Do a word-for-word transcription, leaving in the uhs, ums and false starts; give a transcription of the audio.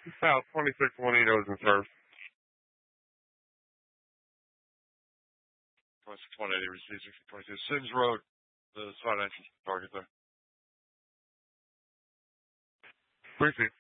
South, twenty-six one eighty is in service. twenty-six one eighty receives sixty twenty-two. Sims Road, the side entrance target there. Briefing.